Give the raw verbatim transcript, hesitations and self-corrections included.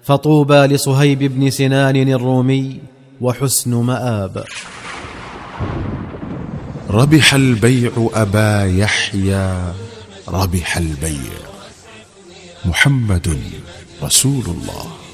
فطوبى لصهيب بن سنان الرومي وحسن مآب. ربح البيع أبا يحيى، ربح البيع. محمد رسول الله.